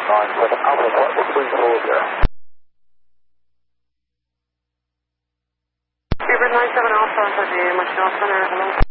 97 Alpha Flight 340. Cleveland 97 Alpha for the Montreal Center, hello.